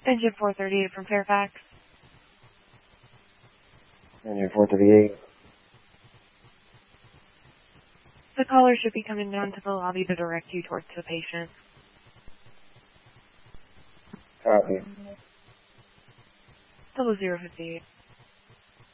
Engine 438 from Fairfax. Engine 438. The caller should be coming down to the lobby to direct you towards the patient. Copy. 0058.